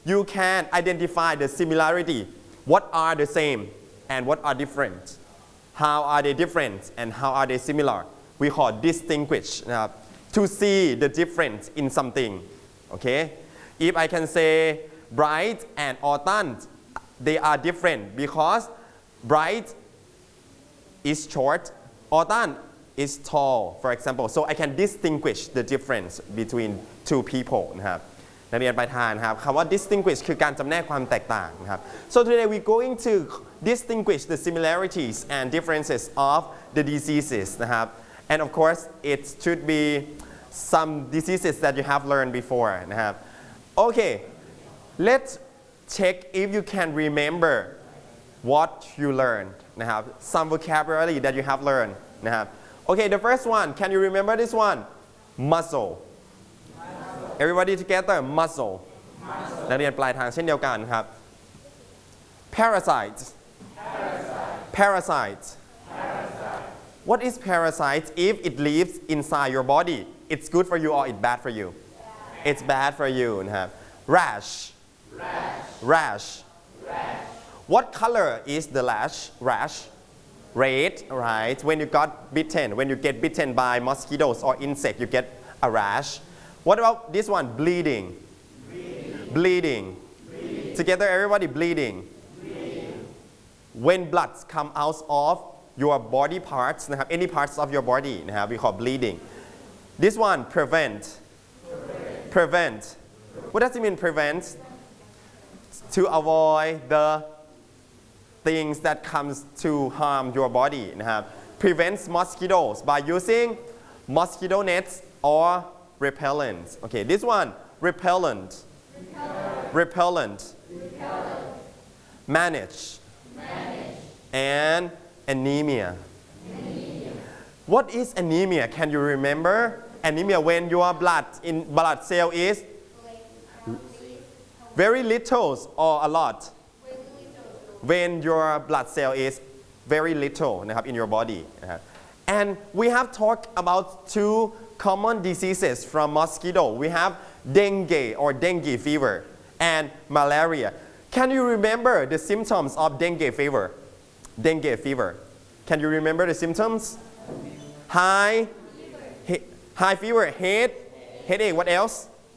you can identify the similarity. What are the same and what are different? How are they different and how are they similar? We call distinguish นะครับ to see the difference in something. Okay? If I can say bright and autumn, they are different because bright is short, autumn is tall, for example. So I can distinguish the difference between two people นะครับนักเรียนปลายทางครับคำว่า distinguish คือการจำแนกความแตกต่างนะครับ so today we're going to distinguish the similarities and differences of the diseases นะครับ and of course it should be some diseases that you have learned before นะครับ okay let's check if you can remember what you learned นะครับ some vocabulary that you have learned นะครับ okay the first one can you remember this one muscle everybody together muscle นักเรียนปลายทางเช่นเดียวกันครับ parasite parasite what is parasite if it lives inside your body it's good for you or it's bad for you it's bad for you นะครับ rash what color is the rash red right when you get bitten by mosquitoes or insect you get a rash. What about this one? Bleeding. Together everybody bleeding. When blood come out of your body parts นะครับ any parts of your body นะครับ we call bleeding. This one prevent. What does it mean prevent? To avoid the things that comes to harm your body นะครับ prevents mosquitoes by using mosquito nets or repellent. Okay, this one repellent. Manage. And anemia. What is anemia? Can you remember? Anemia when your blood cell is very little or a lot. When your blood cell is very little นะครับ in your body นะครับ and we have talked about two common diseases from mosquito. We have dengue fever and malaria. Can you remember the symptoms of dengue fever? Can you remember the symptoms? High fever, headache. What else?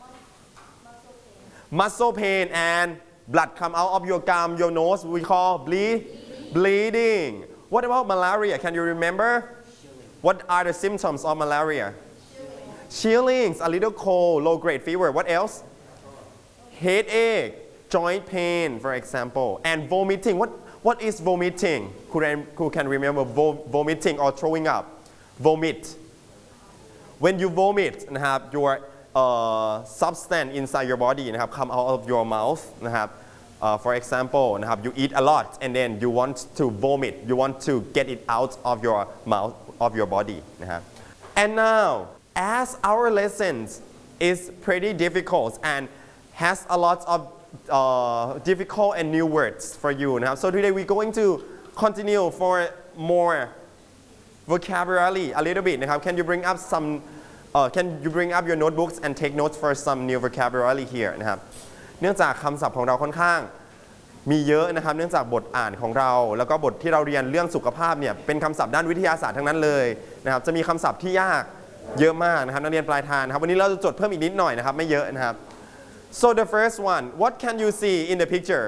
Muscle pain and blood come out of your gum, your nose. We call bleeding. What about malaria? Can you remember? What are the symptoms of malaria? Chillings, a little cold, low-grade fever. What else? Headache, joint pain, for example, and vomiting. What is vomiting? Who can remember vomiting or throwing up? Vomit. When you vomit นะครับ your substance inside your body นะครับ come out of your mouth นะครับ for example นะครับ you eat a lot and then you want to vomit. You want to get it out of your mouth, of your body นะครับ and now as our lessons is pretty difficult and has a lot of difficult and new words for you นะครับ so today we're going to continue for more vocabulary a little bit นะครับ can you bring up your notebooks and take notes for some new vocabulary here นะครับ เนื่องจากคำศัพท์ของเราค่อนข้างมีเยอะนะครับ เนื่องจากบทอ่านของเราแล้วก็บทที่เราเรียนเรื่องสุขภาพเนี่ยเป็นคำศัพท์ด้านวิทยาศาสตร์ทั้งนั้นเลยนะครับ จะมีคำศัพท์ที่ยากเยอะมากนะครับนักเรียนปลายทางนะครับวันนี้เราจะจดเพิ่มอีกนิดหน่อยนะครับไม่เยอะนะครับ so the first one what can you see in the picture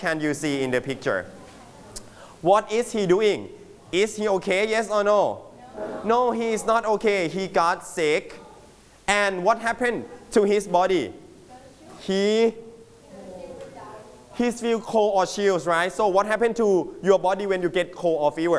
what is he doing is he okay yes or no he is not okay he got sick and what happened to his body he feel cold or chills right so what happened to your body when you get cold or fever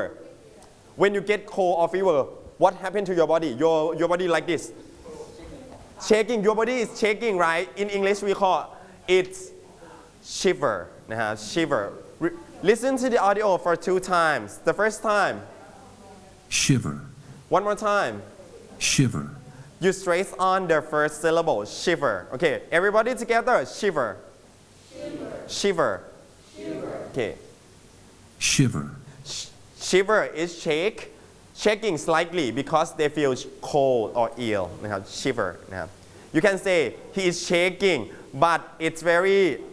what happened to your body? Your body like this. Shaking. Your body is shaking, right? In English we call it shiver. Shiver. Listen to the audio for 2 times. The first time. Shiver. One more time. Shiver. You stress on the first syllable. Shiver. Okay. Everybody together. Shiver. Shiver. Okay. Shiver. Shiver is shaking slightly because they feel cold or ill นะครับ shiver นะครับ you can say he is shaking but it's very